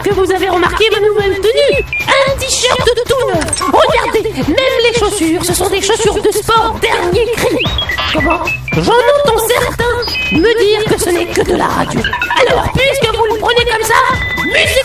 que vous avez remarqué ma nouvelle tenue. Un t-shirt tout neuf. Regardez, même les chaussures, ce sont des chaussures de sport dernier cri. Comment? J'en entends certains me dire que ce n'est que de la radio.